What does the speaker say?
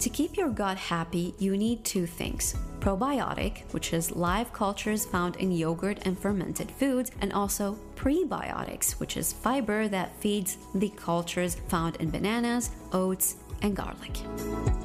To keep your gut happy, you need two things: probiotic, which is live cultures found in yogurt and fermented foods, and also prebiotics, which is fiber that feeds the cultures found in bananas, oats, and garlic.